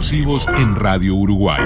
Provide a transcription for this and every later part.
exclusivos en Radio Uruguay.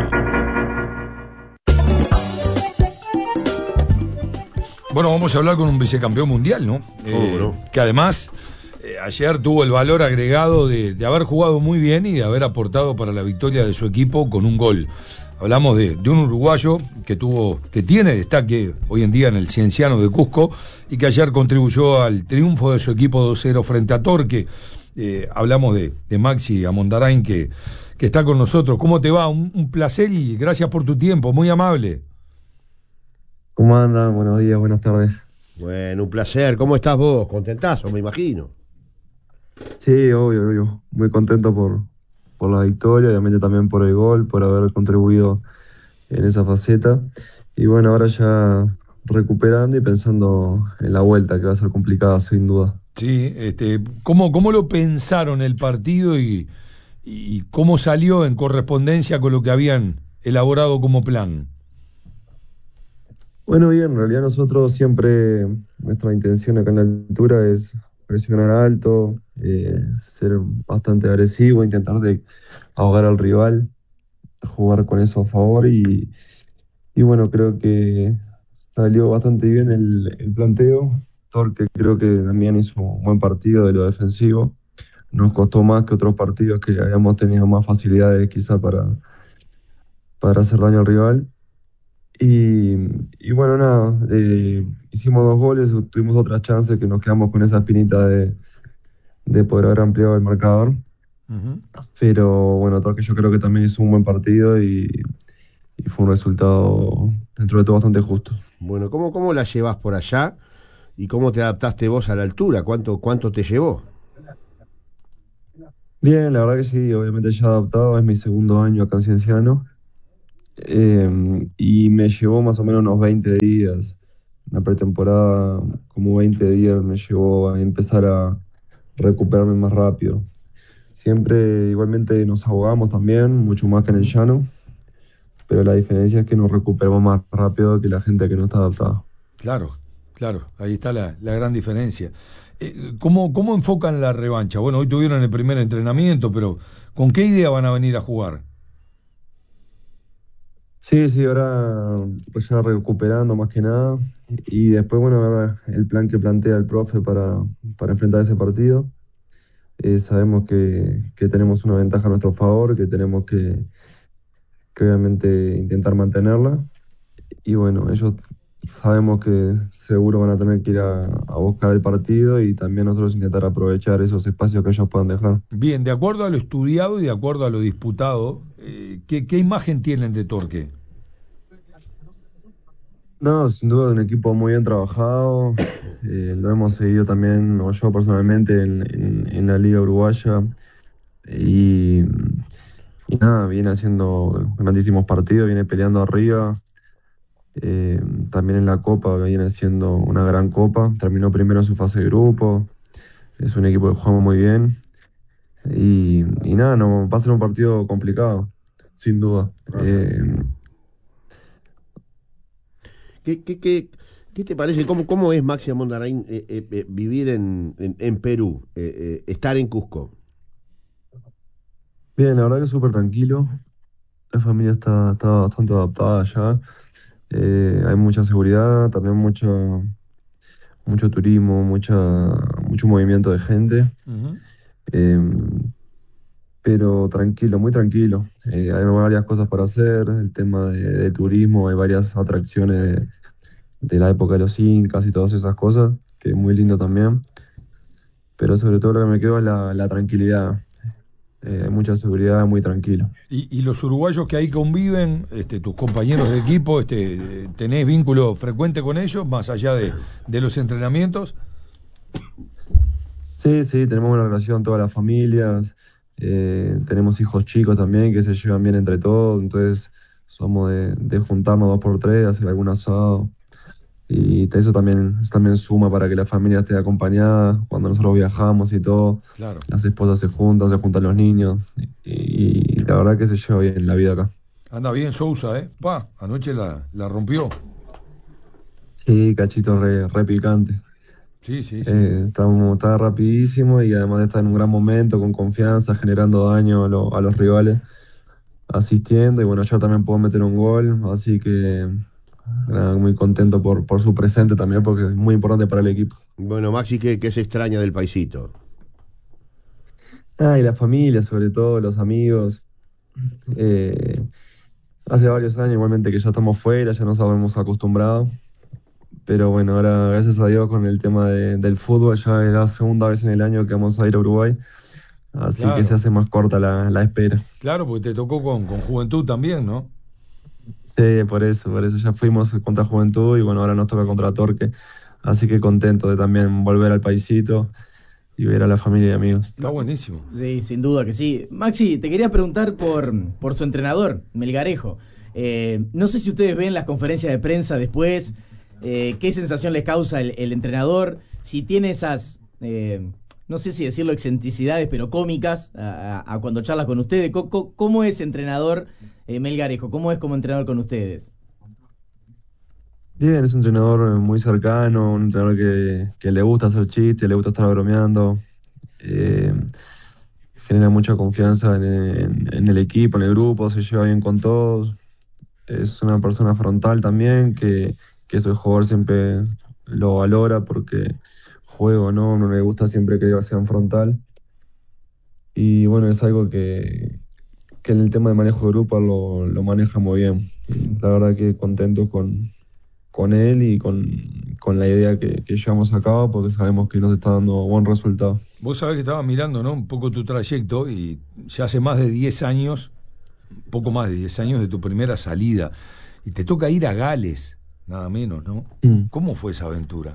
Bueno, vamos a hablar con un vicecampeón mundial, ¿no? Que además ayer tuvo el valor agregado de haber jugado muy bien y de haber aportado para la victoria de su equipo con un gol. Hablamos de un uruguayo que tiene destaque hoy en día en el Cienciano de Cusco y que ayer contribuyó al triunfo de su equipo 2-0 frente a Torque. Hablamos de Maxi Amondarain que está con nosotros. ¿Cómo te va? Un placer y gracias por tu tiempo, muy amable. ¿Cómo andan? Buenos días, buenas tardes. Bueno, un placer. ¿Cómo estás vos? Contentazo, me imagino. Sí, obvio. Muy contento por la victoria, obviamente también por el gol, por haber contribuido en esa faceta. Y bueno, ahora ya recuperando y pensando en la vuelta, que va a ser complicada, sin duda. Sí, ¿cómo lo pensaron el partido y cómo salió en correspondencia con lo que habían elaborado como plan? Bueno, bien, en realidad nosotros siempre, nuestra intención acá en la altura es presionar alto, ser bastante agresivo, intentar de ahogar al rival, jugar con eso a favor y bueno, creo que salió bastante bien el planteo. Torque creo que también hizo un buen partido de lo defensivo. Nos costó más que otros partidos que habíamos tenido más facilidades quizá para hacer daño al rival. Y bueno, nada, hicimos 2 goles, tuvimos otras chances que nos quedamos con esa espinita de poder haber ampliado el marcador. Uh-huh. Pero bueno, Torque yo creo que también hizo un buen partido y fue un resultado dentro de todo bastante justo. Bueno, ¿cómo la llevas por allá y cómo te adaptaste vos a la altura? ¿Cuánto te llevó? Bien, la verdad que sí, obviamente ya adaptado, es mi segundo año acá en Cienciano. Y me llevó más o menos unos 20 días. Una pretemporada, como 20 días me llevó a empezar a recuperarme más rápido. Siempre igualmente nos ahogamos también, mucho más que en el llano, pero la diferencia es que nos recuperamos más rápido que la gente que no está adaptada. Claro, ahí está la gran diferencia. ¿Cómo enfocan la revancha? Bueno, hoy tuvieron el primer entrenamiento, pero ¿con qué idea van a venir a jugar? Sí, ahora pues ya recuperando más que nada y después, bueno, ahora el plan que plantea el profe para enfrentar ese partido. Sabemos que tenemos una ventaja a nuestro favor, que tenemos que obviamente intentar mantenerla y bueno, ellos sabemos que seguro van a tener que ir a buscar el partido y también nosotros intentar aprovechar esos espacios que ellos puedan dejar. Bien, de acuerdo a lo estudiado y de acuerdo a lo disputado, ¿qué imagen tienen de Torque? No, sin duda un equipo muy bien trabajado, lo hemos seguido también, o yo personalmente, en la Liga Uruguaya y nada, viene haciendo grandísimos partidos, viene peleando arriba, también en la Copa viene haciendo una gran Copa, terminó primero en su fase de grupo, es un equipo que juega muy bien y nada, no, va a ser un partido complicado, sin duda. ¿Qué te parece? ¿Cómo es Maxi Amondarain vivir en Perú, estar en Cusco? Bien, la verdad que súper tranquilo. La familia está bastante adaptada allá. Hay mucha seguridad, también mucho turismo, mucho movimiento de gente. Uh-huh. Pero tranquilo, muy tranquilo. Hay varias cosas para hacer. El tema de turismo, hay varias atracciones de la época de los incas y todas esas cosas, que es muy lindo también. Pero sobre todo lo que me quedo es la tranquilidad. Hay mucha seguridad, muy tranquilo. ¿Y los uruguayos que ahí conviven, tus compañeros de equipo, tenés vínculo frecuente con ellos, más allá de los entrenamientos? Sí, tenemos una relación todas las familias. Tenemos hijos chicos también que se llevan bien entre todos. Entonces somos de juntarnos 2 por 3, hacer algún asado. Y eso también suma para que la familia esté acompañada cuando nosotros viajamos y todo. Claro. Las esposas se juntan los niños. Y la verdad que se lleva bien la vida acá. Anda bien Sousa, ¿eh? Anoche la rompió. Sí, cachito re picante. Sí. Está rapidísimo y además está en un gran momento, con confianza, generando daño a los rivales. asistiendo y bueno, ayer también puedo meter un gol, así que nada, muy contento por su presente también porque es muy importante para el equipo. Bueno, Maxi, ¿qué se extraña del paisito? Y la familia, sobre todo, los amigos. Eh, Hace varios años igualmente que ya estamos fuera, ya nos habíamos acostumbrado. Pero bueno, ahora gracias a Dios con el tema del fútbol, ya es la segunda vez en el año que vamos a ir a Uruguay. Así que se Claro, hace más corta la espera. claro, porque te tocó con Juventud también, ¿no? Sí, por eso ya fuimos contra Juventud y bueno, ahora nos toca contra Torque. Así que contento de también volver al paisito y ver a la familia y amigos. Está buenísimo. Sí, sin duda que sí. Maxi, te quería preguntar por su entrenador, Melgarejo. No sé si ustedes ven las conferencias de prensa después, qué sensación les causa el entrenador, si tiene esas, no sé si decirlo excentricidades, pero cómicas a cuando charlas con ustedes. ¿Cómo es entrenador Melgarejo? ¿Cómo es como entrenador con ustedes? Bien, es un entrenador muy cercano, un entrenador que le gusta hacer chistes, le gusta estar bromeando. eh, Genera mucha confianza en el equipo, en el grupo, se lleva bien con todos. Es una persona frontal también, que eso el jugador siempre lo valora porque juego, ¿no? No le gusta siempre que sean frontal. Y bueno, es algo que en el tema de manejo de grupo lo maneja muy bien. La verdad que contento con él y con la idea que llevamos a cabo porque sabemos que nos está dando buen resultado. Vos sabés que estaba mirando, ¿no? Un poco tu trayecto y ya hace más de 10 años, poco más de 10 años de tu primera salida. Y te toca ir a Gales, nada menos, ¿no? Mm. ¿Cómo fue esa aventura?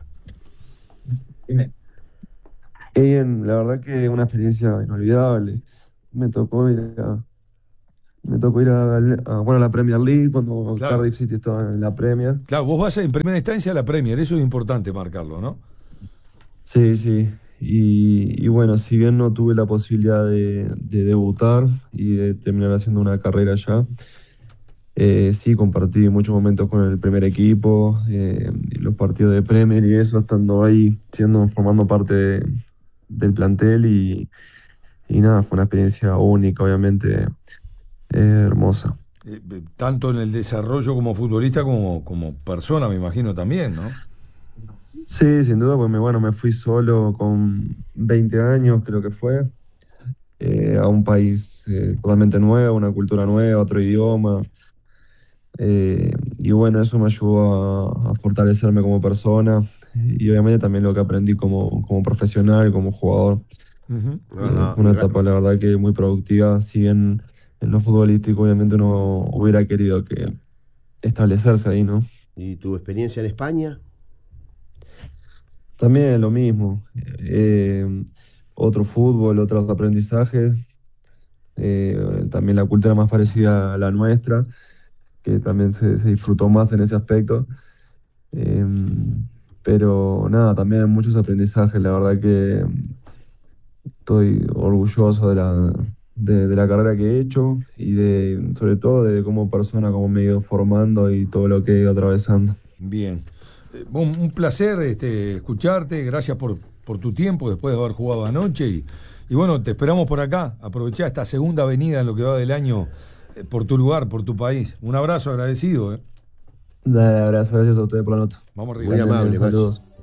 Qué bien, la verdad que una experiencia inolvidable. Me tocó ir a, bueno, a la Premier League cuando Claro, Cardiff City estaba en la Premier. claro, vos vas en primera instancia a la Premier, eso es importante marcarlo, ¿no? Sí, sí. Y bueno, si bien no tuve la posibilidad de debutar y de terminar haciendo una carrera allá, sí compartí muchos momentos con el primer equipo, en los partidos de Premier y eso, estando ahí, formando parte del plantel y nada, fue una experiencia única, obviamente, hermosa. Tanto en el desarrollo como futbolista como persona, me imagino también, ¿no? Sí, sin duda, pues bueno, me fui solo con 20 años, creo que fue, a un país totalmente nuevo, una cultura nueva, otro idioma. Y bueno, eso me ayudó a fortalecerme como persona y obviamente también lo que aprendí como profesional, como jugador. Ujú. Ajá. Fue una etapa, la verdad, que muy productiva, si bien en lo futbolístico obviamente uno hubiera querido que establecerse ahí, ¿no? ¿Y tu experiencia en España? También lo mismo, otro fútbol, otros aprendizajes, también la cultura más parecida a la nuestra, que también se disfrutó más en ese aspecto. Pero nada, también muchos aprendizajes, la verdad que estoy orgulloso de la carrera que he hecho y sobre todo de cómo persona, cómo me he ido formando y todo lo que he ido atravesando. Bien. Un placer escucharte, gracias por tu tiempo después de haber jugado anoche y bueno, te esperamos por acá, aprovechá esta segunda venida en lo que va del año por tu lugar, por tu país. Un abrazo agradecido. Dale, abrazo, gracias a ustedes por la nota. Vamos arriba. Muy amable, Maxi. Saludos.